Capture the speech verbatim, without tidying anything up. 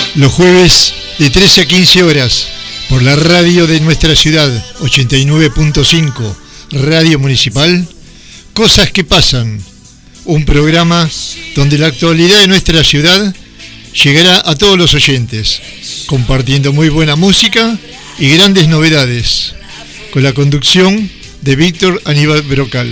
Los jueves de trece a quince horas por la radio de nuestra ciudad, ochenta y nueve punto cinco, Radio Municipal, Cosas que Pasan, un programa donde la actualidad de nuestra ciudad llegará a todos los oyentes, compartiendo muy buena música y grandes novedades, con la conducción de Víctor Aníbal Brocal.